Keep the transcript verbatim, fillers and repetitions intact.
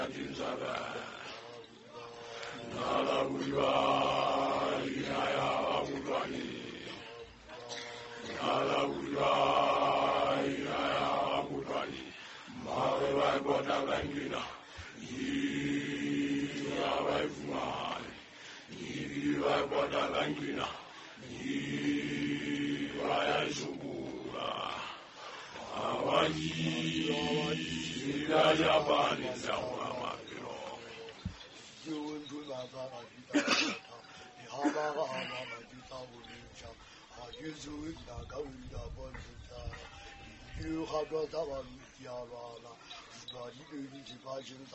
Jinzaba Nala Buddha Yaya Abudani Nala Buddha Yaya Abudani Mawa Bota Bangina Yawa Fumani Yawa Bota Bangina Yawa Subura Awaji Yaya Bani Zawa Makiro Yun Baba Haba Haba Dita Wucha Yuzu Nagawida Bonta You have got our Yara, Body Bajin